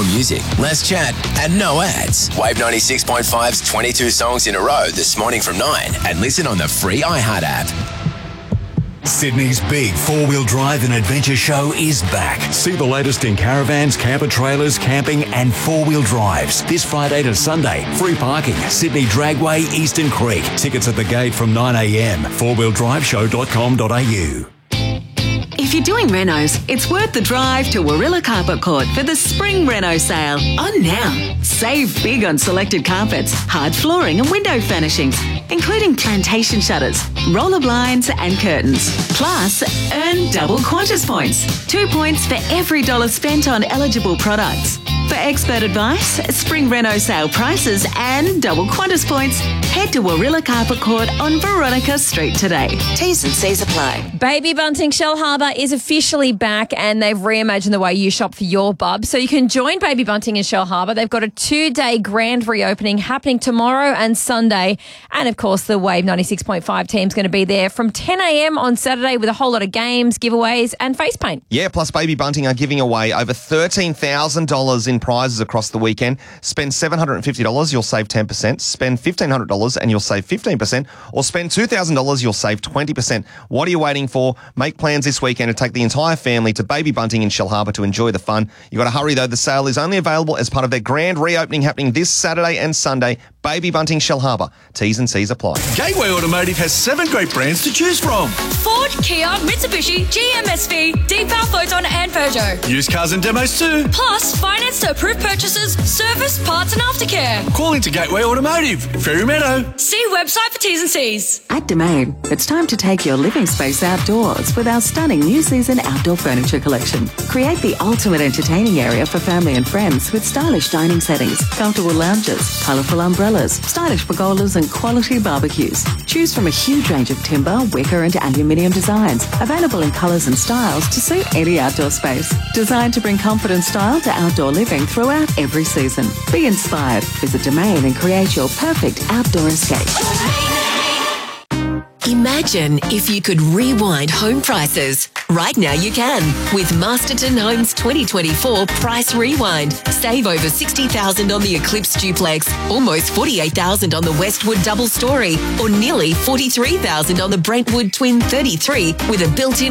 More music, less chat, and no ads. Wave 96.5's 22 songs in a row this morning from 9 and listen on the free iHeart app. Sydney's big four-wheel drive and adventure show is back. See the latest in caravans, camper trailers, camping and four-wheel drives. This Friday to Sunday. Free parking, Sydney Dragway, Eastern Creek. Tickets at the gate from 9 a.m. fourwheeldriveshow.com.au. If you're doing renos, it's worth the drive to Warilla Carpet Court for the Spring Reno Sale. On now. Save big on selected carpets, hard flooring and window furnishings, including plantation shutters, roller blinds and curtains. Plus, earn double Qantas points. 2 points for every $1 spent on eligible products. For expert advice, Spring Reno Sale prices and double Qantas points, head to Warilla Carpet Court on Veronica Street today. T's and C's apply. Baby Bunting Shellharbour is officially back and they've reimagined the way you shop for your bub. So you can join Baby Bunting in Shellharbour. They've got a 2-day grand reopening happening tomorrow and Sunday. And of course, the Wave 96.5 team's going to be there from 10 a.m. on Saturday with a whole lot of games, giveaways and face paint. Yeah, plus Baby Bunting are giving away over $13,000 in prizes across the weekend. Spend $750, you'll save 10%. Spend $1,500 and you'll save 15%. Or spend $2,000, you'll save 20%. What are you waiting for? Make plans this weekend to take the entire family to Baby Bunting in Shellharbour to enjoy the fun. You've got to hurry though. The sale is only available as part of their grand reopening happening this Saturday and Sunday. Baby Bunting Shellharbour. T's and C's apply. Gateway Automotive has 7 great brands to choose from. Ford, Kia, Mitsubishi, GMSV, Deepal, Photon and Peugeot. Used cars and demos too. Plus, finance to approved purchases, service, parts and aftercare. Call into Gateway Automotive, Fairy Meadow. See website for T's and C's. At Domain, it's time to take your living space outdoors with our stunning new season outdoor furniture collection. Create the ultimate entertaining area for family and friends with stylish dining settings, comfortable lounges, colourful umbrellas, stylish pergolas and quality barbecues. Choose from a huge range of timber, wicker and aluminium designs, available in colours and styles to suit any outdoor space. Designed to bring comfort and style to outdoor living throughout every season. Be inspired. Visit Domain and create your perfect outdoor escape. Imagine if you could rewind home prices. Right now you can with Masterton Homes 2024 Price Rewind. Save over $60,000 on the Eclipse Duplex, almost $48,000 on the Westwood Double Story, or nearly $43,000 on the Brentwood Twin 33 with a built-in